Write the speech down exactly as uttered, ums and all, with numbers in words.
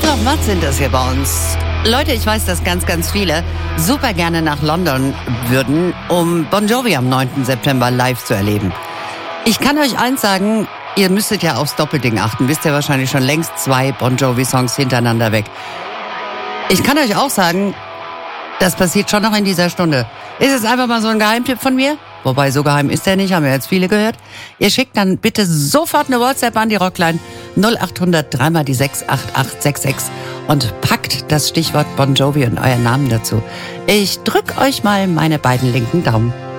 Nico und Matt sind das hier bei uns. Leute, ich weiß, dass ganz, ganz viele super gerne nach London würden, um Bon Jovi am neunten September live zu erleben. Ich kann euch eins sagen, ihr müsstet ja aufs Doppelding achten. Wisst ihr wahrscheinlich schon längst zwei Bon Jovi-Songs hintereinander weg. Ich kann euch auch sagen, das passiert schon noch in dieser Stunde. Ist es einfach mal so ein Geheimtipp von mir? Wobei, so geheim ist der nicht, haben wir jetzt viele gehört. Ihr schickt dann bitte sofort eine WhatsApp an die Rockline null acht hundert drei mal die sechs acht acht sechs sechs und packt das Stichwort Bon Jovi und euren Namen dazu. Ich drück euch mal meine beiden linken Daumen.